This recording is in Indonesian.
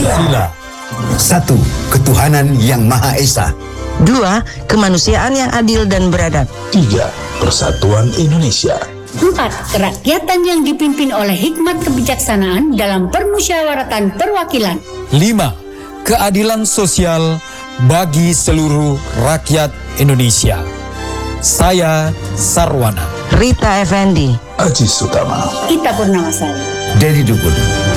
Sila. 1. Ketuhanan yang Maha Esa. 2. Kemanusiaan yang adil dan beradab. 3. Persatuan Indonesia. 4. Kerakyatan yang dipimpin oleh hikmat kebijaksanaan dalam permusyawaratan perwakilan. 5. Keadilan sosial bagi seluruh rakyat Indonesia. Saya Sarwana. Rita Effendi. Aziz Utama. Ita Purnamasari. Dedi Dukun.